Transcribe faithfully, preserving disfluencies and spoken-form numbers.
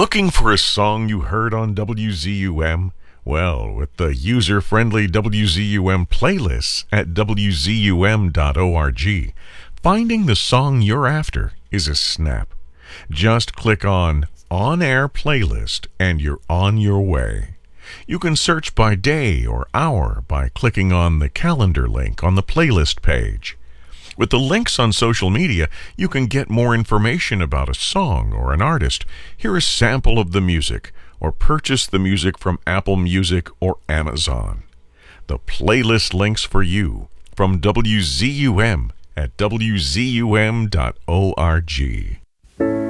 Looking for a song you heard on W Z U M? Well, with the user-friendly W Z U M playlists at W Z U M dot org, finding the song you're after is a snap. Just click on On Air Playlist and you're on your way. You can search by day or hour by clicking on the calendar link on the playlist page. With the links on social media, you can get more information about a song or an artist, hear a sample of the music, or purchase the music from Apple Music or Amazon. The playlist links for you from W Z U M at W Z U M dot org.